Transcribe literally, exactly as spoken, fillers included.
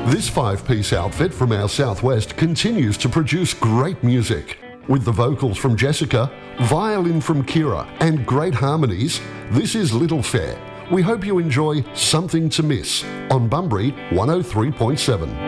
This five-piece outfit from our southwest continues to produce great music. With the vocals from Jessica, violin from Kira, and great harmonies, this is Little Fair. We hope you enjoy Something to Miss on Bunbury one oh three point seven.